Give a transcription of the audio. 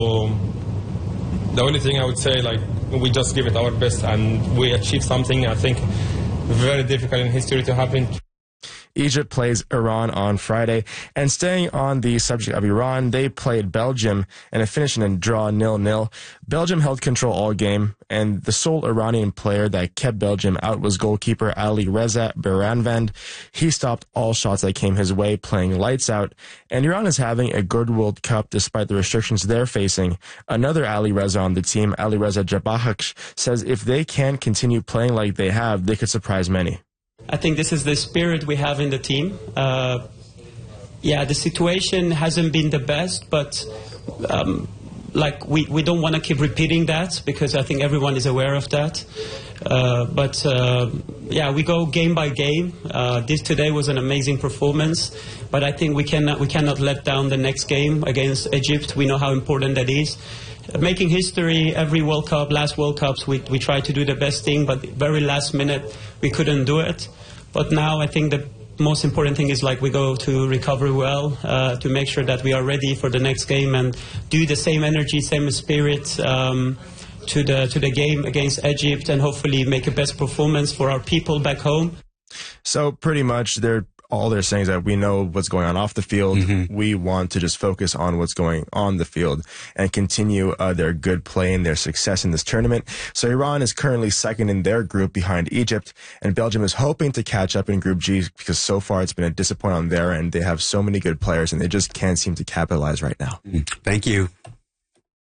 The only thing I would say, like, we just give it our best and we achieve something, I think, very difficult in history to happen. Egypt plays Iran on Friday. And staying on the subject of Iran, they played Belgium and it finished in a draw 0-0. Belgium held control all game, and the sole Iranian player that kept Belgium out was goalkeeper Ali Reza Baranvand. He stopped all shots that came his way, playing lights out. And Iran is having a good World Cup despite the restrictions they're facing. Another Ali Reza on the team, Ali Reza Jabahaksh, says if they can continue playing like they have, they could surprise many. I think this is the spirit we have in the team. The situation hasn't been the best, but we don't want to keep repeating that because I think everyone is aware of that. We go game by game. This today was an amazing performance, but I think we cannot let down the next game against Egypt. We know how important that is. Making history every World Cup, last World Cups, we try to do the best thing, but very last minute we couldn't do it. But now I think the most important thing is we go to recover well to make sure that we are ready for the next game and do the same energy, same spirit to the game against Egypt and hopefully make a best performance for our people back home. So pretty much all they're saying is that we know what's going on off the field. Mm-hmm. We want to just focus on what's going on the field and continue their good play and their success in this tournament. So Iran is currently second in their group behind Egypt, and Belgium is hoping to catch up in Group G because so far it's been a disappointment on their end. They have so many good players and they just can't seem to capitalize right now. Thank you.